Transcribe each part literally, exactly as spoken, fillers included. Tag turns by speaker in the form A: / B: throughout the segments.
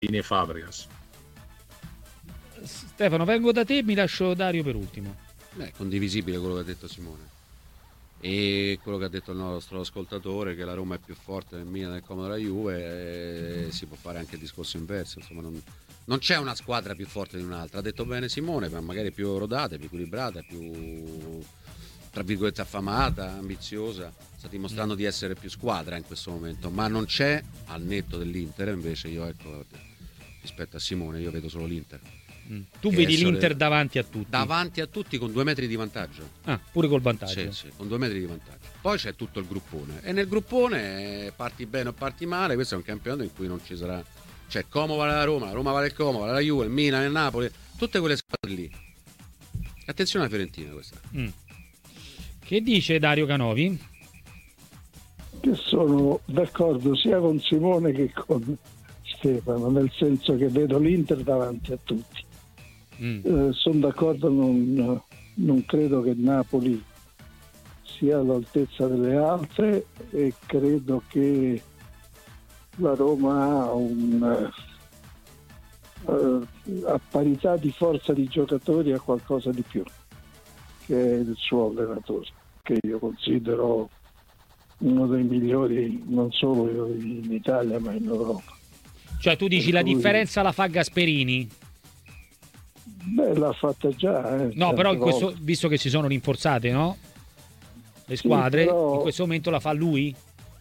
A: e Fabregas.
B: Stefano, vengo da te, mi lascio Dario per ultimo.
C: È condivisibile quello che ha detto Simone e quello che ha detto il nostro ascoltatore, che la Roma è più forte del Milan, del Como, della Juve, e si può fare anche il discorso inverso, insomma non, non c'è una squadra più forte di un'altra, ha detto bene Simone, ma magari più rodata, più equilibrata, più tra virgolette affamata, ambiziosa, sta dimostrando mm. di essere più squadra in questo momento, ma non c'è, al netto dell'Inter invece io ecco rispetto a Simone io vedo solo l'Inter.
B: Mm. Tu vedi l'Inter davanti a tutti?
C: Davanti a tutti con due metri di vantaggio.
B: Ah, pure col vantaggio?
C: Sì, sì, con due metri di vantaggio. Poi c'è tutto il gruppone e nel gruppone parti bene o parti male, questo è un campionato in cui non ci sarà, cioè Como vale la Roma, la Roma vale il Como, vale la Juve, il Milan, il Napoli, tutte quelle squadre lì. Attenzione alla Fiorentina questa.
B: Mm. Che dice Dario Canovi?
D: Che sono d'accordo sia con Simone che con Stefano, nel senso che vedo l'Inter davanti a tutti. Mm. Eh, sono d'accordo, non, non credo che Napoli sia all'altezza delle altre e credo che la Roma ha un uh, a parità di forza di giocatori ha qualcosa di più, che è il suo allenatore, che io considero uno dei migliori non solo in Italia ma in Europa.
B: Cioè tu dici per la cui... differenza la fa Gasperini?
D: Beh, l'ha fatta già. Eh,
B: no, però in questo, visto che si sono rinforzate, no? Le squadre, sì, però... in questo momento la fa lui?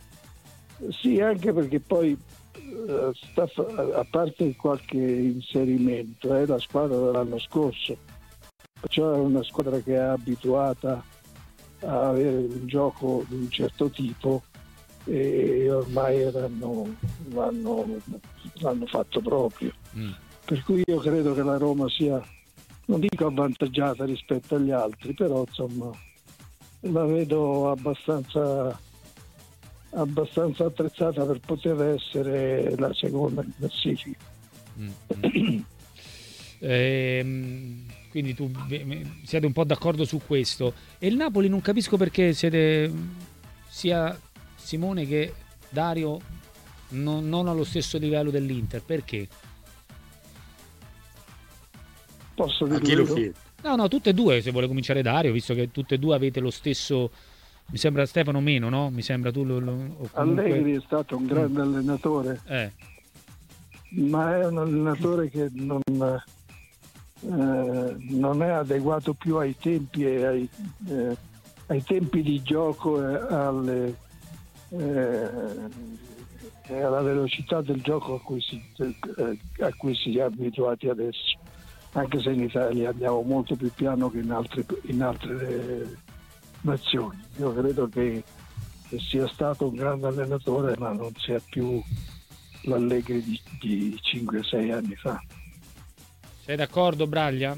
D: Sì, anche perché poi uh, sta, a parte qualche inserimento, è eh, la squadra dell'anno scorso. Cioè è una squadra che è abituata a avere un gioco di un certo tipo e ormai l'hanno, l'hanno, l'hanno fatto proprio. Mm. Per cui io credo che la Roma sia, non dico avvantaggiata rispetto agli altri, però insomma la vedo abbastanza abbastanza attrezzata per poter essere la seconda in classifica.
B: Mm. ehm, quindi tu siete un po' d'accordo su questo. E il Napoli non capisco perché siete sia Simone che Dario non, non allo stesso livello dell'Inter, perché?
D: Posso
A: a chi lo chiede?
B: No, no, tutte e due, se vuole cominciare Dario, visto che tutte e due avete lo stesso, mi sembra Stefano meno, no? Mi sembra tu lo, lo, o comunque...
D: Allegri è stato un grande mm. allenatore,
B: eh.
D: ma è un allenatore che non, eh, non è adeguato più ai tempi e ai, eh, ai tempi di gioco e alle, eh, e alla velocità del gioco a cui, si, eh, a cui si è abituati adesso. Anche se in Italia andiamo molto più piano che in altre, in altre nazioni. Io credo che, che sia stato un grande allenatore, ma non sia più l'Allegri di, di cinque sei anni fa.
B: Sei d'accordo, Braglia?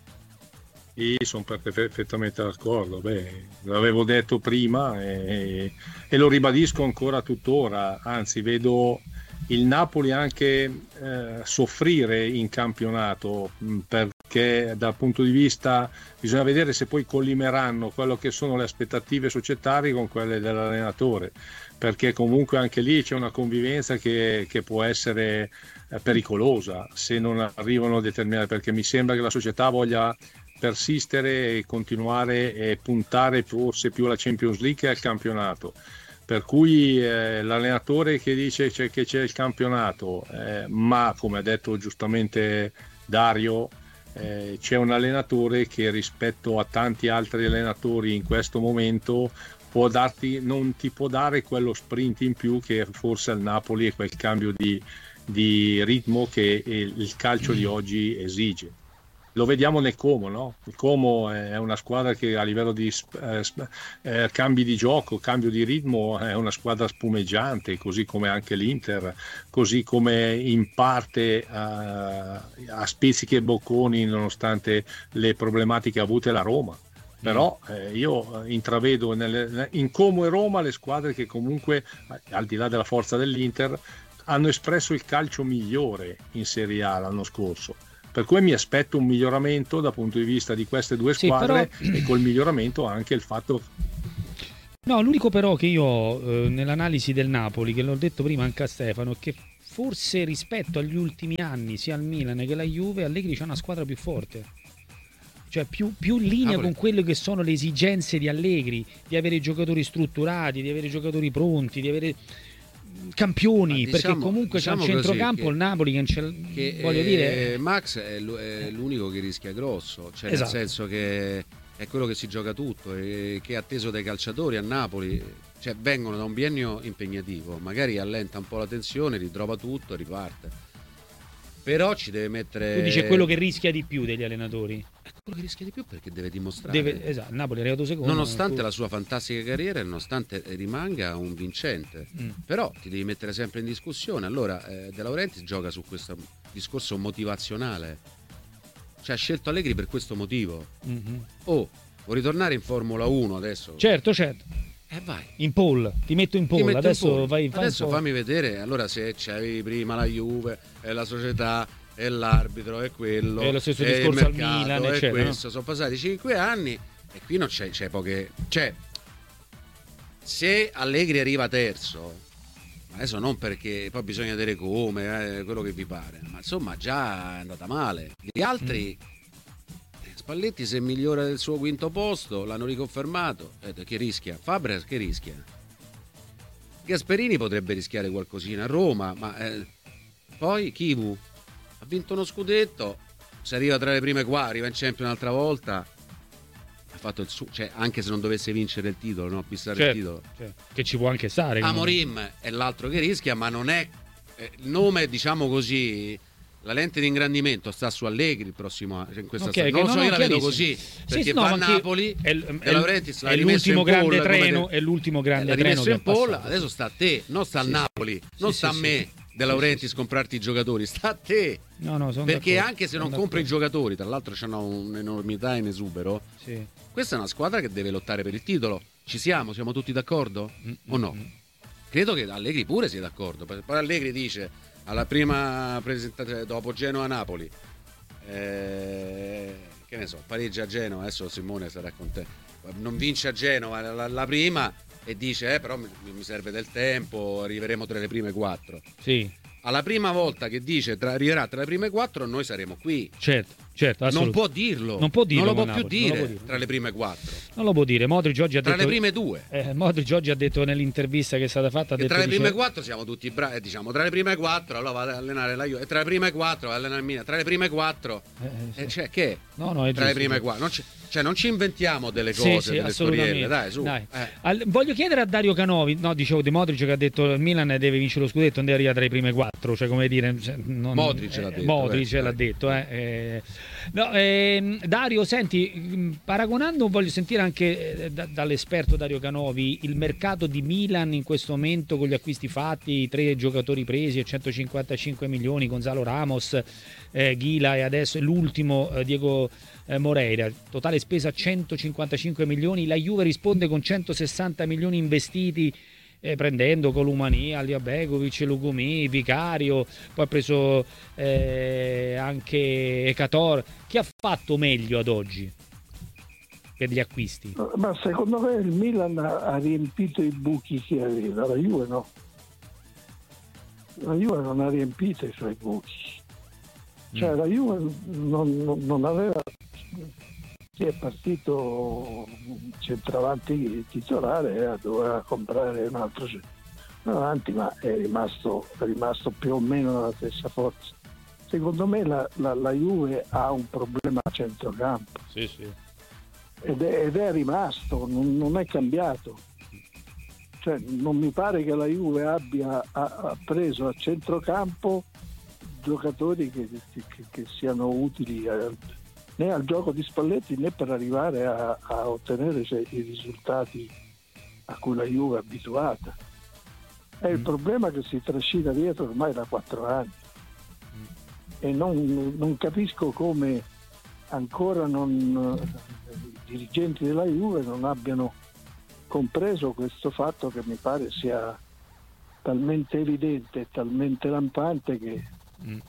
A: Sì, sono perfettamente d'accordo. Beh, l'avevo detto prima e, e lo ribadisco ancora tuttora, anzi vedo il Napoli anche eh, soffrire in campionato, perché dal punto di vista bisogna vedere se poi collimeranno quello che sono le aspettative societarie con quelle dell'allenatore, perché comunque anche lì c'è una convivenza che, che può essere eh, pericolosa se non arrivano determinate, perché mi sembra che la società voglia persistere e continuare e puntare forse più alla Champions League che al campionato. Per cui eh, l'allenatore che dice c'è, che c'è il campionato, eh, ma come ha detto giustamente Dario, eh, c'è un allenatore che rispetto a tanti altri allenatori in questo momento può darti, non ti può dare quello sprint in più che forse al Napoli è quel cambio di, di ritmo che il calcio di oggi esige. Lo vediamo nel Como, no? Il Como è una squadra che a livello di eh, eh, cambi di gioco, cambio di ritmo è una squadra spumeggiante, così come anche l'Inter, così come in parte eh, a spizzichi e bocconi nonostante le problematiche avute la Roma. Però eh, io intravedo nelle, in Como e Roma le squadre che comunque, al di là della forza dell'Inter, hanno espresso il calcio migliore in Serie A l'anno scorso. Per cui mi aspetto un miglioramento dal punto di vista di queste due squadre, sì, però... e col miglioramento anche il fatto...
B: No, l'unico però che io ho eh, nell'analisi del Napoli, che l'ho detto prima anche a Stefano, è che forse rispetto agli ultimi anni, sia al Milan che alla Juve, Allegri c'ha una squadra più forte. Cioè più, più in linea
C: Napoli.
B: con quelle che sono le esigenze di Allegri, di avere i giocatori strutturati, di avere i giocatori pronti, di avere campioni,
C: diciamo,
B: perché comunque
C: diciamo
B: c'è un centrocampo
C: che,
B: il Napoli che, c'è,
C: che
B: voglio
C: eh,
B: dire
C: Max è l'unico che rischia grosso, cioè
B: esatto.
C: nel senso che è quello che si gioca tutto e che è atteso dai calciatori a Napoli, cioè vengono da un biennio impegnativo, magari allenta un po' la tensione, ritrova tutto e riparte. Però ci deve mettere.
B: Tu dici quello che rischia di più degli allenatori.
C: È quello che rischia di più perché deve dimostrare.
B: Deve, esatto, Napoli è arrivato secondo.
C: Nonostante
B: tu...
C: la sua fantastica carriera, nonostante rimanga un vincente, mm. però ti devi mettere sempre in discussione. Allora, eh, De Laurentiis gioca su questo discorso motivazionale. Cioè ha scelto Allegri per questo motivo. Mm-hmm. Oh, vuoi ritornare in Formula uno adesso?
B: Certo, certo.
C: Eh vai.
B: In pole, ti metto in pole, adesso
C: in pole.
B: vai, vai
C: adesso fammi vedere, allora se c'avevi prima la Juve e la società e l'arbitro e quello
B: e lo stesso
C: e
B: discorso
C: il mercato,
B: al Milan
C: e
B: eccetera,
C: questo, no? Sono passati cinque anni e qui non c'è, c'è poche, cioè se Allegri arriva terzo, adesso non perché poi bisogna vedere come, eh, quello che vi pare, ma insomma già è andata male. Gli altri mm. Spalletti se migliora del suo quinto posto, l'hanno riconfermato, eh, che rischia? Fabregas che rischia? Gasperini potrebbe rischiare qualcosina a Roma, ma eh, poi Chivu ha vinto uno scudetto, se arriva tra le prime qua, arriva in Champions un'altra volta, ha fatto il suo, cioè anche se non dovesse vincere il titolo, no? Bissare certo, il titolo,
B: certo. Che ci può anche stare.
C: Amorim è l'altro che rischia, ma non è eh, il nome, diciamo così. La lente di ingrandimento sta su Allegri il prossimo anno, in questa
B: okay,
C: non lo so,
B: no,
C: io
B: no,
C: la vedo così perché
B: sì,
C: va
B: no,
C: a Napoli
B: è,
C: è, Laurentiis
B: è l'ultimo grande
C: poll,
B: treno
C: te,
B: è l'ultimo grande
C: treno
B: treno che
C: in poll,
B: passato,
C: adesso sta a te, non sta
B: sì,
C: a Napoli,
B: sì,
C: non
B: sì,
C: sta
B: sì,
C: a me
B: sì,
C: De Laurentiis
B: sì, sì.
C: comprarti i giocatori, sta a te,
B: no, no,
C: perché
B: d'accordo,
C: anche se non
B: d'accordo.
C: compri i giocatori, tra l'altro c'hanno un'enormità in esubero,
B: sì.
C: Questa è una squadra che deve lottare per il titolo, ci siamo, siamo tutti d'accordo mm, o no? Mm. Credo che Allegri pure sia d'accordo, poi Allegri dice alla prima presentazione dopo Genoa-Napoli, Eh, che ne so, pareggia a Genova, adesso Simone sarà con te, non vince a Genova la, la prima e dice eh, però mi, mi serve del tempo, arriveremo tra le prime quattro.
B: Sì.
C: Alla prima volta che dice tra, arriverà tra le prime quattro noi saremo qui.
B: Certo, certo,
C: non può dirlo,
B: non, può dirlo,
C: non lo può
B: Napoli,
C: più dire,
B: può dire tra
C: le prime quattro.
B: Non lo può dire. Modric oggi ha
C: tra
B: detto
C: le prime due.
B: Eh, Modric oggi ha detto nell'intervista che è stata fatta, ha detto,
C: tra le
B: dice...
C: prime quattro siamo tutti bravi, eh, diciamo tra le prime quattro allora va ad allenare la Juve, e tra le prime quattro va ad allenare il Milan, tra le prime quattro
B: eh, sì.
C: eh, cioè che?
B: No, no, è
C: tra
B: giusto,
C: le prime
B: giusto.
C: quattro non ci, cioè non ci inventiamo delle cose,
B: sì, sì,
C: delle storielle, dai su.
B: Dai.
C: Eh.
B: Al, voglio chiedere a Dario Canovi, no, dicevo di Modric che ha detto il Milan deve vincere lo scudetto, non deve arrivare tra i prime quattro, cioè come dire, non,
C: Modric l'ha detto,
B: Modric
C: beh,
B: l'ha detto, eh, eh. No, eh, Dario, senti, paragonando, voglio sentire anche eh, da, dall'esperto Dario Canovi il mercato di Milan in questo momento con gli acquisti fatti, i tre giocatori presi e centocinquantacinque milioni, Gonzalo Ramos, eh, Ghila e adesso l'ultimo eh, Diego eh, Moreira, totale spesa centocinquantacinque milioni, la Juve risponde con centosessanta milioni investiti, Eh, prendendo Columani, Aliabegovic, Lugumi, Vicario, poi ha preso eh, anche Ekator. Chi ha fatto meglio ad oggi per gli acquisti?
D: Ma secondo me il Milan ha riempito i buchi che aveva, la Juve no. La Juve non ha riempito i suoi buchi, cioè mm. la Juve non, non, non aveva, si è partito centravanti titolare e doveva comprare un altro centravanti, ma è rimasto, è rimasto più o meno nella stessa forza. Secondo me la, la, la Juve ha un problema a centrocampo,
B: sì, sì.
D: Ed, è, ed è rimasto, non, non è cambiato. Cioè, non mi pare che la Juve abbia ha, ha preso a centrocampo giocatori che, che, che siano utili a, né al gioco di Spalletti né per arrivare a, a ottenere cioè, i risultati a cui la Juve è abituata. È il mm. problema che si trascina dietro ormai da quattro anni mm. e non, non capisco come ancora non, i dirigenti della Juve non abbiano compreso questo fatto che mi pare sia talmente evidente, talmente lampante che mm.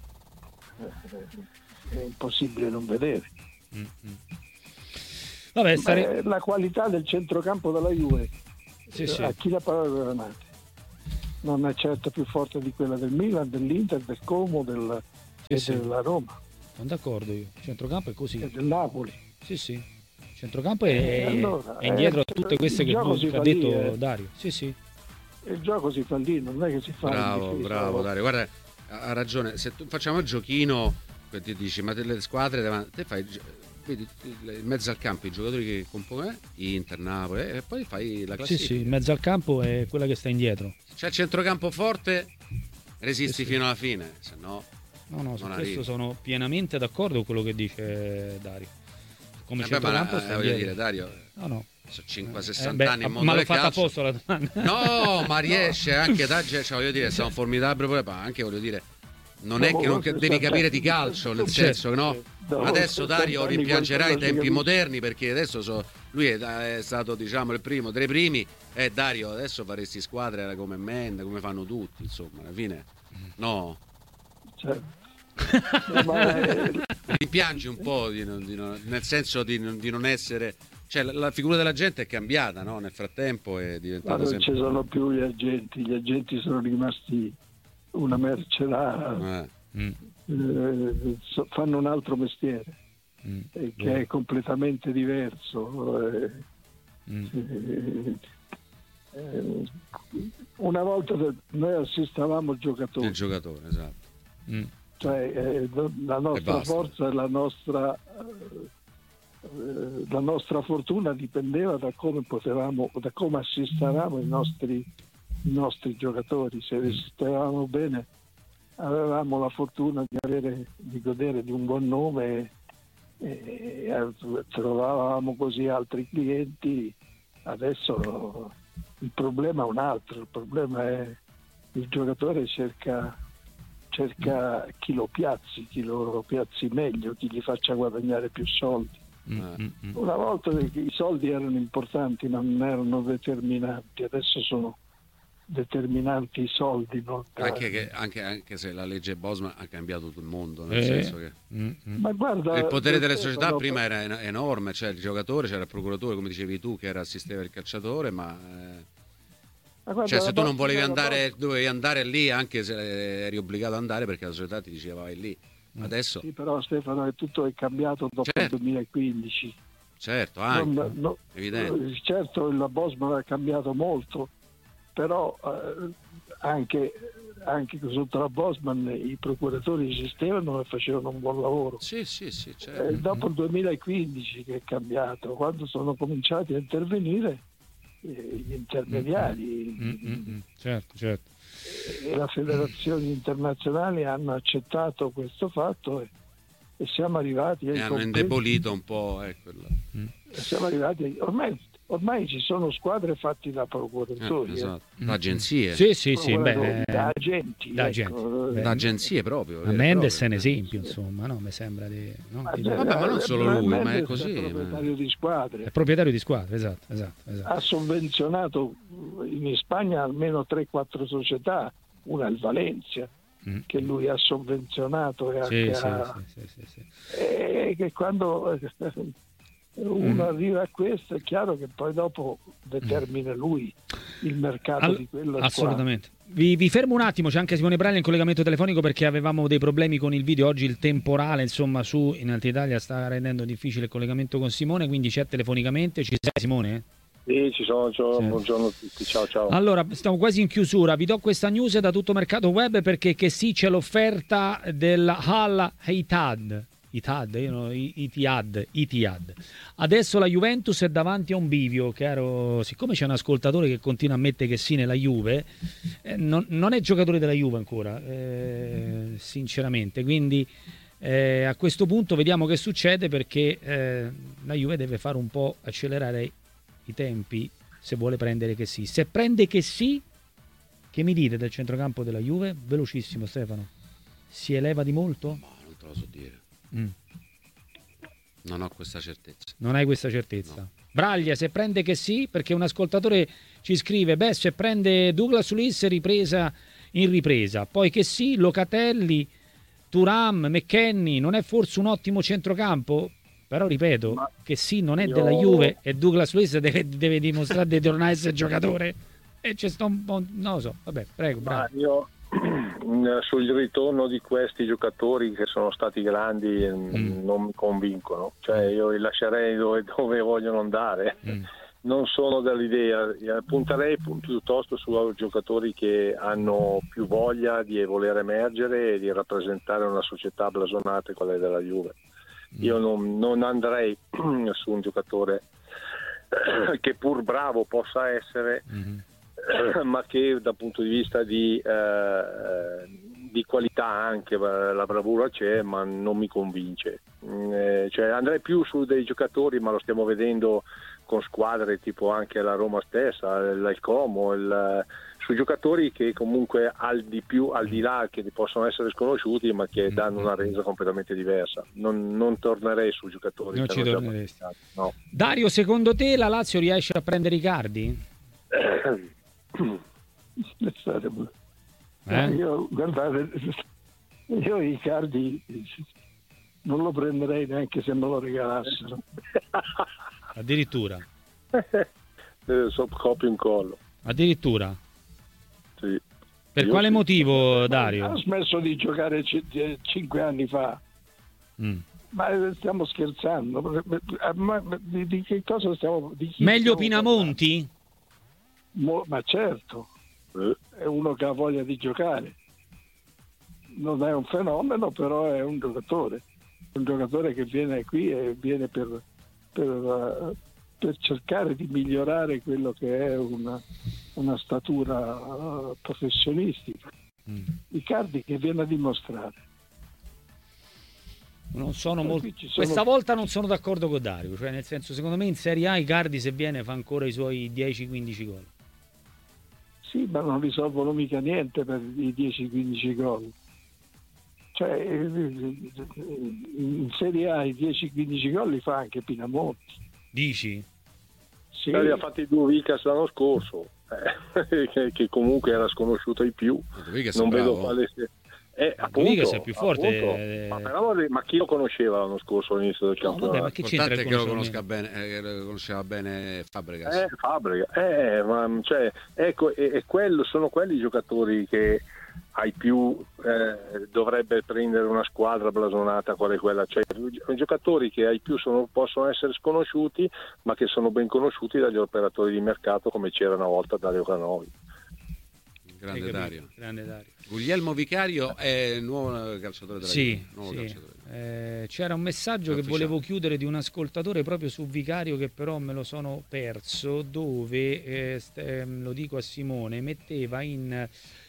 D: è impossibile non vedere.
B: Mm-hmm. Vabbè, stare...
D: la qualità del centrocampo della Juve,
B: sì, sì.
D: a chi la parola davanti. non è certo più forte di quella del Milan, dell'Inter, del Como, del,
B: sì,
D: e
B: sì.
D: della Roma.
B: Sono d'accordo io. Il centrocampo è così.
D: E del Napoli.
B: Sì, sì. Il centrocampo è,
D: eh, allora,
B: è indietro
D: eh,
B: a tutte queste che, che ha detto lì, eh. Dario. Sì, sì.
D: Il gioco si fa lì, non è che si fa.
C: Bravo, bravo Dario. Guarda, ha ragione. Se tu facciamo il giochino, ti dici, ma le squadre, te fai, vedi, in mezzo al campo i giocatori che compongono Inter, Napoli, e poi fai la classifica.
B: Sì, sì, in mezzo al campo è quella che sta indietro.
C: C'è il centrocampo forte, resisti
B: sì,
C: fino alla fine, se no.
B: No, no, su
C: non
B: questo
C: arrivi.
B: sono pienamente d'accordo con quello che dice Dario. Come
C: eh
B: centrocampo
C: beh,
B: sta
C: voglio
B: indietro.
C: dire, Dario.
B: No, no.
C: Sono cinquanta sessanta
B: eh,
C: anni in mondo
B: ma l'ho
C: del
B: fatta
C: calcio.
B: apposta la domanda.
C: No, ma riesce no. anche da, cioè, voglio dire, sono formidabili, ma anche voglio dire, non è che non devi capire di calcio, nel senso, no? Adesso Dario rimpiangerà i tempi moderni, perché adesso so, lui è, è stato, diciamo, il primo tra i primi, e eh, Dario adesso faresti squadre come Menda, come fanno tutti, insomma, alla fine no.
D: Certo. Ma è...
C: rimpiangi un po' di non, di non, nel senso di non, di non essere, cioè la, la figura della gente è cambiata, no? Nel frattempo è diventata
D: non
C: sempre...
D: ci sono più gli agenti, gli agenti sono rimasti una merce rara, eh. eh, fanno un altro mestiere mm. eh, che mm. è completamente diverso. Eh, mm. eh, eh, una volta noi assistavamo giocatori.
C: Il giocatore, esatto.
B: Mm.
D: Cioè, eh, la nostra forza e la nostra eh, la nostra fortuna dipendeva da come potevamo, da come assistevamo i nostri, i nostri giocatori. Se resistevamo bene avevamo la fortuna di avere, di godere di un buon nome e, e trovavamo così altri clienti. Adesso il problema è un altro, il problema è il giocatore cerca cerca chi lo piazzi, chi lo piazzi meglio, chi gli faccia guadagnare più soldi. Mm-hmm. Una volta i soldi erano importanti ma non erano determinanti, adesso sono determinanti i soldi. Non
C: anche, che, anche, anche se la legge Bosman ha cambiato tutto il mondo, nel eh. senso che
D: mm-hmm. ma guarda,
C: il potere delle società no, prima era enorme, c'era il giocatore, c'era il procuratore, come dicevi tu, che era assisteva il calciatore, ma... Eh... Guarda, cioè se tu non volevi andare, dovevi andare lì anche se eri obbligato ad andare perché la società ti diceva vai lì. Adesso
D: sì, però Stefano è tutto è cambiato dopo certo. il duemilaquindici.
C: Certo, anche non, no,
D: evidente. Certo la Bosman ha cambiato molto, però eh, anche, anche sotto la Bosman i procuratori esistevano e facevano un buon lavoro.
C: Sì, sì, sì, certo.
D: eh, dopo il duemilaquindici che è cambiato, quando sono cominciati a intervenire gli intermediari,
B: mm-hmm. certo, certo.
D: E le federazioni internazionali hanno accettato questo fatto e, e siamo arrivati
C: e hanno indebolito un po', ecco.
D: Mm. Siamo arrivati ormai ormai ci sono squadre fatte da procuratori, eh,
C: esatto. eh. da agenzie.
B: Sì, sì, sì, beh,
D: da agenti,
B: da,
D: ecco.
B: agenti.
C: da agenzie proprio.
B: A Mendes è un esempio, insomma, no? Mi sembra di, no?
D: Ma,
B: di...
D: Vabbè,
C: ma non solo lui, ma è così.
D: È proprietario
C: ma...
D: di squadre.
B: È proprietario di squadre, esatto, esatto, esatto.
D: Ha sovvenzionato in Spagna almeno tre quattro società, una è il Valencia, mm. che lui ha sovvenzionato e
B: sì,
D: anche
B: sì,
D: ha...
B: sì, sì, sì.
D: E che quando uno mm. arriva a questo è chiaro che poi dopo determina lui il mercato All- di quello
B: assolutamente. Vi, vi fermo un attimo, c'è anche Simone Braglia in collegamento telefonico perché avevamo dei problemi con il video oggi, il temporale insomma su in Alta Italia sta rendendo difficile il collegamento con Simone, quindi c'è telefonicamente. Ci sei Simone?
E: Sì, ci sono, ciao,
B: sì.
E: Buongiorno a tutti, ciao ciao.
B: Allora, stiamo quasi in chiusura, vi do questa news da tutto mercato web perché che sì c'è l'offerta del Al Ittihad. Ittihad, io no, Ittihad, Ittihad. Adesso la Juventus è davanti a un bivio, caro. Siccome c'è un ascoltatore che continua a mettere che sì nella Juve, eh, non, non è giocatore della Juve ancora, eh, sinceramente. Quindi eh, a questo punto vediamo che succede perché eh, la Juve deve fare un po' accelerare i tempi se vuole prendere che sì. Se prende che sì, che mi dite del centrocampo della Juve? Velocissimo Stefano. Si eleva di molto?
C: No, non te lo so dire.
B: Mm.
C: Non ho questa certezza.
B: Non hai questa certezza.
C: No.
B: Braglia, se prende che sì, perché un ascoltatore ci scrive, beh, se prende Douglas Luiz ripresa in ripresa, poi che sì, Locatelli, Thuram, McKennie, non è forse un ottimo centrocampo? Però ripeto,
E: Ma
B: che sì, non è
E: io...
B: della Juve e Douglas Luiz deve, deve dimostrare di tornare a essere giocatore. E c'è sta un po', non lo so, vabbè, prego, bravo.
E: Ma io sul ritorno di questi giocatori che sono stati grandi mm. non mi convincono, cioè io li lascerei dove, dove vogliono andare. Mm. Non sono dell'idea, punterei piuttosto su giocatori che hanno più voglia di voler emergere e di rappresentare una società blasonata quella della Juve. Mm. Io non, non andrei su un giocatore che pur bravo possa essere, mm. ma che dal punto di vista di, eh, di qualità anche la bravura c'è, ma non mi convince. Eh, cioè andrei più su dei giocatori, ma lo stiamo vedendo con squadre tipo anche la Roma stessa, il Como, il, su giocatori che comunque al di più, al di là che possono essere sconosciuti, ma che danno una resa completamente diversa. Non, non tornerei su giocatori.
B: Non ci torneresti. No. Dario, secondo te la Lazio riesce a prendere Icardi?
D: Eh? Io, guardate, io Icardi non lo prenderei neanche se me lo regalassero.
B: Addirittura
E: so copio in collo.
B: Addirittura
E: sì.
B: Per
E: Io
B: quale
E: sì.
B: motivo, Dario?
D: Ha smesso di giocare c- cinque anni fa. Mm. Ma stiamo scherzando? Ma, ma, di, di che cosa stiamo di chi
B: meglio
D: stiamo
B: Pinamonti?
D: Mo, ma certo, eh. È uno che ha voglia di giocare. Non è un fenomeno, però è un giocatore. Un giocatore che viene qui e viene per Per, per cercare di migliorare quello che è una, una statura uh, professionistica. Mm. Icardi che viene a dimostrare.
B: Non sono molto... sono... Questa volta non sono d'accordo con Dario, cioè nel senso, secondo me in Serie A Icardi se viene fa ancora i suoi dieci quindici gol.
D: Sì, ma non risolvono mica niente per i dieci quindici gol. Cioè, in Serie A i dieci quindici gol li fa anche Pinamonti.
B: Dici?
E: Sì. Li ha fatti due Vicas l'anno scorso, eh, che, che comunque era sconosciuto di più. Non vedo quale sia. Eh, appunto,
B: è più forte.
E: Eh... Ma, però, ma chi lo conosceva l'anno scorso all'inizio del
B: no,
E: campionato?
B: Vabbè, ma che c'entra
C: che lo conosca bene, eh, lo conosceva bene Fabregas.
E: Eh, Fabregas. Eh, ma cioè, ecco, e, e quello, sono quelli i giocatori che ai più eh, dovrebbe prendere una squadra blasonata quale quella, cioè giocatori che ai più sono, possono essere sconosciuti ma che sono ben conosciuti dagli operatori di mercato, come c'era una volta Dario Canovi.
C: Grande Dario.
B: Grande Dario.
C: Guglielmo Vicario è il nuovo calciatore della
B: sì,
C: nuovo
B: sì.
C: calciatore.
B: Eh, c'era un messaggio che volevo chiudere di un ascoltatore proprio su Vicario che però me lo sono perso, dove eh, st- lo dico a Simone, metteva in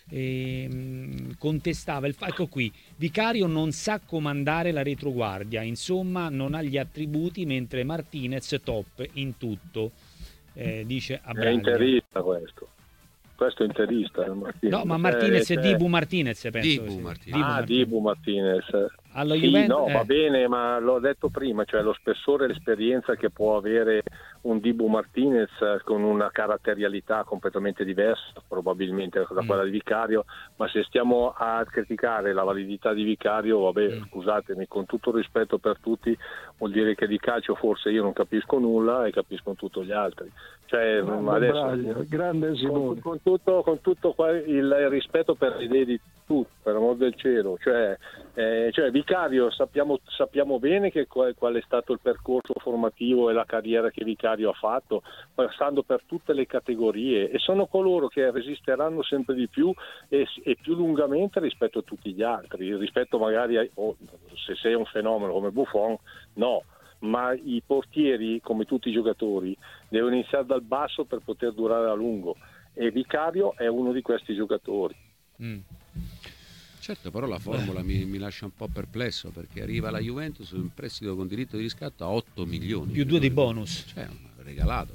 B: eh, contestava il fatto, ecco qui, Vicario non sa comandare la retroguardia, insomma non ha gli attributi, mentre Martinez top in tutto, eh, dice a
E: È interista questo. Questo è interista.
B: No, ma Martinez
E: eh,
B: è Dibu Martinez, penso.
C: Dibu
B: sì.
C: Martinez.
E: Dibu ah, Martinez. Dibu Martinez.
B: Allo
E: sì,
B: Juventus,
E: no,
B: eh.
E: va bene, ma l'ho detto prima, cioè lo spessore e l'esperienza che può avere un Dibu Martinez con una caratterialità completamente diversa, probabilmente da quella mm. di Vicario, ma se stiamo a criticare la validità di Vicario, vabbè, mm. scusatemi, con tutto il rispetto per tutti, vuol dire che di calcio forse io non capisco nulla e capiscono tutti gli altri. Cioè, adesso,
D: Braglio, grande Simone.
E: Con, con tutto, con tutto il rispetto per le idee di tutti, per amor del cielo, cioè, eh, cioè Vicario sappiamo, sappiamo bene che qual, qual è stato il percorso formativo e la carriera che Vicario ha fatto, passando per tutte le categorie, e sono coloro che resisteranno sempre di più e, e più lungamente rispetto a tutti gli altri, rispetto magari a, oh, se sei un fenomeno come Buffon, no, ma i portieri, come tutti i giocatori, devono iniziare dal basso per poter durare a lungo, e Vicario è uno di questi giocatori.
B: Mm.
C: Certo, però la formula mi, mi lascia un po' perplesso, perché arriva la Juventus in prestito con diritto di riscatto a otto milioni
B: più due di bonus,
C: cioè regalato,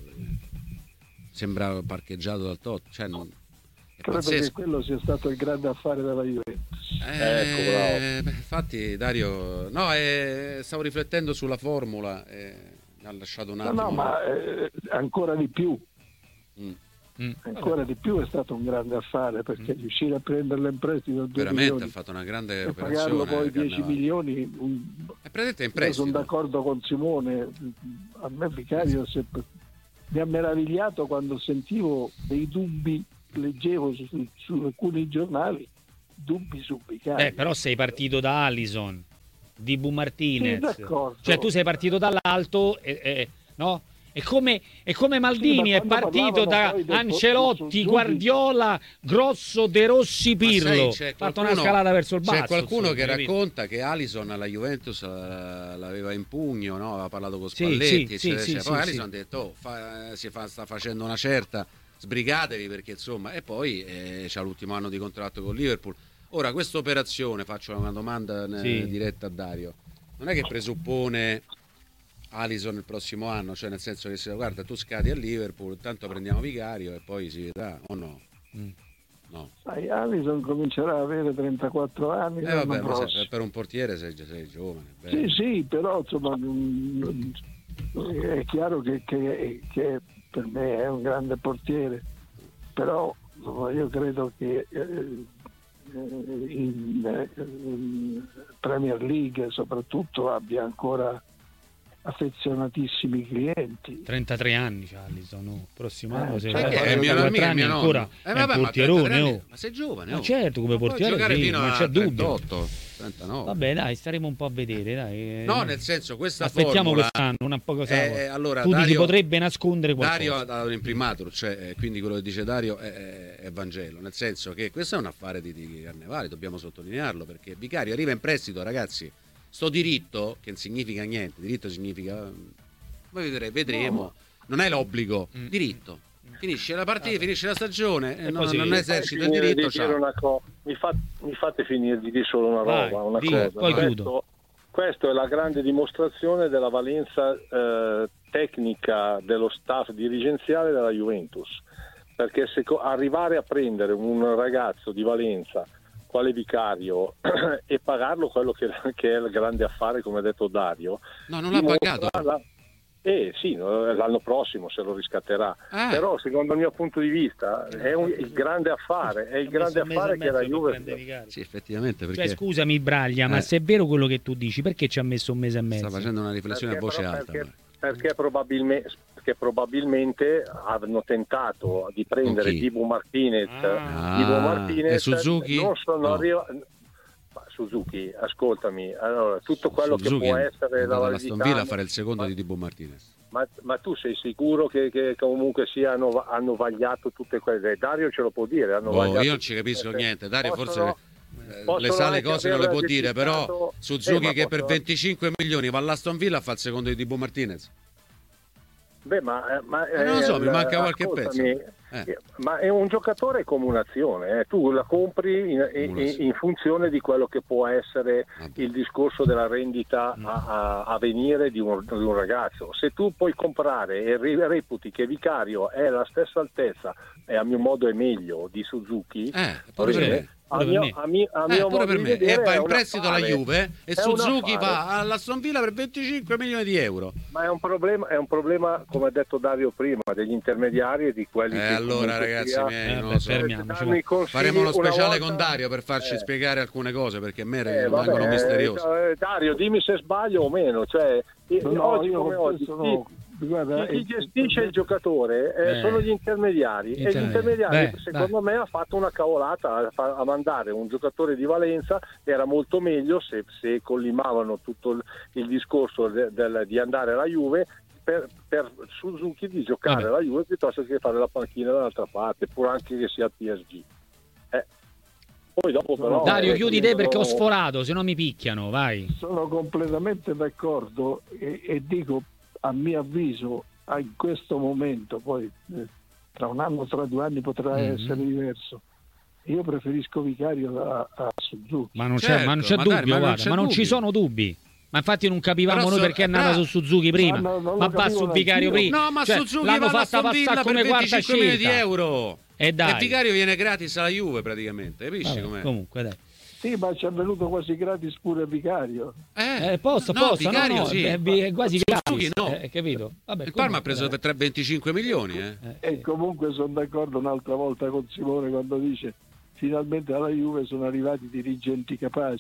C: sembra parcheggiato dal tot, cioè non, è
D: credo
C: pazzesco.
D: che quello sia stato il grande affare della Juventus.
C: Eh,
E: ecco, bravo.
C: Beh, infatti Dario, no, eh, stavo riflettendo sulla formula, eh, mi ha lasciato un attimo.
D: No, no, ma eh, ancora di più.
C: Mm.
B: Mm.
D: Ancora di più è stato un grande affare, perché mm. riuscire a prenderlo in prestito due
C: veramente
D: milioni,
C: ha fatto una grande
D: e
C: operazione,
D: pagarlo poi dieci
C: Cannavaro.
D: milioni. Un...
C: È presente in prestito.
D: Io sono d'accordo con Simone, a me Vicario se mi ha meravigliato quando sentivo dei dubbi, leggevo su, su alcuni giornali dubbi su Vicario.
B: Eh, però sei partito da Alisson, di Bu Martinez,
D: sì, d'accordo.
B: Cioè tu sei partito dall'alto e, e, no? È come, è come Maldini, sì, è partito da Ancelotti, Guardiola, Grosso, De Rossi, Pirlo, ha fatto una scalata verso il basso.
C: C'è qualcuno
B: insomma,
C: che
B: capito?
C: racconta che Alisson alla Juventus l'aveva in pugno, no? Aveva parlato con Spalletti,
B: sì,
C: eccetera,
B: sì,
C: eccetera.
B: sì,
C: Poi
B: sì,
C: Alisson
B: sì.
C: ha detto oh, fa, si fa, sta facendo una certa, sbrigatevi perché insomma, e poi eh, c'ha l'ultimo anno di contratto con Liverpool. Ora questa operazione, faccio una domanda sì. diretta a Dario, non è che presuppone Alisson il prossimo anno, cioè nel senso che se guarda tu scadi a Liverpool, tanto prendiamo Vicario e poi si vedrà o no? Mm. No.
D: Sai, Alisson comincerà a avere trentaquattro anni.
C: Eh, vabbè, ma se, per un portiere sei, sei giovane.
D: Sì, sì, però insomma è chiaro che, che, che per me è un grande portiere, però io credo che eh, in, in Premier League soprattutto abbia ancora affezionatissimi clienti.
B: trentatré anni c'ha Alisson, no? Prossimo anno
C: eh,
B: se
C: è, è mio anni ancora
B: eh, vabbè, è un portierone,
C: ma,
B: oh.
C: ma sei giovane,
B: ma
C: oh.
B: certo, come portiere sì, non c'è dubbio.
C: trentanove
B: Vabbè, dai, staremo un po' a vedere, dai.
C: No, nel senso questa
B: aspettiamo
C: formula,
B: quest'anno, una poco
C: eh, allora,
B: tu
C: Dario,
B: dici potrebbe nascondere qualcosa.
C: Dario ha dato l'imprimatur, cioè quindi quello che dice Dario è, è Vangelo, nel senso che questo è un affare di, di carnevali, dobbiamo sottolinearlo, perché Vicario arriva in prestito, ragazzi. Sto diritto, che non significa niente, diritto significa poi vedremo, vedremo. No. Non è l'obbligo, mm. diritto. Finisce la partita, ah, finisce la stagione, e non, non esercita il diritto.
E: Di una co- mi, fa- mi fate finire di dire solo una roba, Vai, una
B: di,
E: cosa.
B: Poi
E: questo,
B: chiudo.
E: Questo è la grande dimostrazione della valenza eh, tecnica dello staff dirigenziale della Juventus, perché se co- arrivare a prendere un ragazzo di valenza quale Vicario e pagarlo quello che, che è il grande affare, come ha detto Dario,
C: no, non l'ha pagato.
E: La, Eh sì, l'anno prossimo se lo riscatterà, ah. però secondo il mio punto di vista è un il grande affare, è il grande affare che la Juve.
C: Sì, effettivamente. Perché...
B: Cioè, scusami Braglia, eh. ma se è vero quello che tu dici, perché ci ha messo un mese e mezzo?
C: Sta facendo una riflessione perché, a voce
E: però,
C: alta.
E: Perché, perché, probabilmente, perché probabilmente hanno tentato di prendere Dibu Martinez,
C: ah.
E: Dibu Martinez
C: e Suzuki?
E: Non sono
C: no.
E: arrivati. Suzuki, ascoltami, allora tutto quello
C: Suzuki
E: che può essere
C: la Aston Villa a fare il secondo ma, di Dibu Martinez.
E: Ma, ma tu sei sicuro che, che comunque sia hanno, hanno vagliato tutte quelle? Dario ce lo può dire, hanno
C: oh,
E: vagliato
C: io non ci capisco niente. Dario
E: possono,
C: forse le sa le cose non le può dire, però Suzuki eh, che per venticinque milioni va all'Aston Villa a fare il secondo di Dibu Martinez.
E: Beh, ma, ma
C: eh, non lo so, mi manca qualche pezzo.
E: Eh. Ma è un giocatore come un'azione, eh. Tu la compri in, in, in funzione di quello che può essere Vabbè. il discorso della rendita a, a, a venire di un, di un ragazzo. Se tu puoi comprare e reputi che Vicario è alla stessa altezza e a mio modo è meglio di Suzuki,
C: eh, pure per me.
E: A mio, a mio, a mio
C: eh, pure per me. E va in prestito alla Juve e
E: è
C: Suzuki va all'Aston Villa per venticinque milioni di euro.
E: Ma è un problema, è un problema, come ha detto Dario prima, degli intermediari e di quelli
C: eh,
E: che
C: allora ragazzi
E: sia,
C: miei,
B: eh,
C: non
B: beh,
C: so. Faremo uno speciale
E: volta,
C: con Dario per farci
E: eh,
C: spiegare alcune cose, perché a me
E: eh,
C: rimangono
E: vabbè,
C: misteriose.
E: Eh, Dario, dimmi se sbaglio o meno, cioè
D: no,
E: oggi
D: io
E: come oggi
D: sono... Guarda,
E: chi, chi gestisce il giocatore eh, eh, sono gli intermediari e gli intermediari Beh, secondo dai. me ha fatto una cavolata a, a mandare un giocatore di valenza. Era molto meglio se, se collimavano tutto il, il discorso de, del, di andare alla Juve per, per Suzuki di giocare Vabbè. alla Juve piuttosto che fare la panchina dall'altra parte, pur anche che sia il P S G. eh. Poi dopo però
B: Dario eh, chiudi te perché ho sforato, se no mi picchiano, vai.
D: Sono completamente d'accordo e, e dico, a mio avviso, in questo momento, poi eh, tra un anno, tra due anni potrà mm-hmm. essere diverso. Io preferisco Vicario a, a Suzuki.
B: Ma non
C: certo,
B: c'è, ma non c'è
C: ma
B: dubbio,
C: dai, ma
B: guarda,
C: non, c'è
B: ma non
C: dubbio.
B: ci sono dubbi. Ma infatti non capivamo
C: però
B: noi
C: so,
B: perché è andata su Suzuki prima,
D: ma, no,
B: ma va su Vicario prima.
C: No, ma
B: cioè,
C: Suzuki
B: l'hanno
C: va
B: fatta passare come quarta scelta
C: milioni di euro.
B: E, dai.
C: e Vicario viene gratis alla Juve praticamente, capisci
B: Vabbè,
C: com'è?
B: Comunque dai.
D: Sì, ma ci è venuto quasi gratis pure Vicario.
B: Eh, eh posso,
C: no,
B: posso,
C: Vicario,
B: no, no,
C: sì.
B: è, è quasi
C: Suzuki,
B: gratis,
C: no.
B: eh, capito? Vabbè,
C: il Parma ha preso per venticinque milioni, eh.
D: Eh, e comunque sono d'accordo un'altra volta con Simone quando dice finalmente alla Juve sono arrivati dirigenti capaci.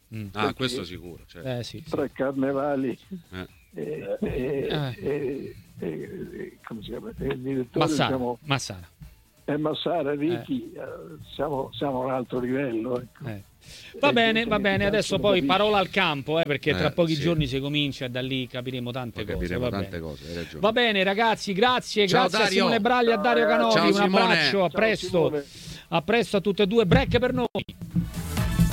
C: Mm. Ah, questo sicuro. Certo.
B: Eh, sì,
D: tra
B: sì.
D: carnevali
C: eh.
D: e, e,
B: Eh.
D: e, e, come si chiama? il direttore
B: Massara,
D: diciamo,
B: Massara.
D: è Massara, Ricchi, eh. siamo, siamo a un altro livello. Ecco.
B: Eh. Va bene, va bene, adesso poi parola al campo, eh, perché tra
C: Eh,
B: pochi
C: sì.
B: giorni si comincia e da lì capiremo tante
C: Poi
B: cose.
C: capiremo
B: Va
C: tante
B: bene.
C: cose, hai ragione.
B: Va bene ragazzi, grazie,
C: Ciao,
B: grazie
C: Dario.
B: a Simone Braglia e a Dario
D: Ciao,
B: Canovi,
C: Ciao,
B: un
C: Simone.
B: abbraccio, a
D: Ciao,
B: presto,
D: Simone.
B: a presto a tutte e due, break per noi.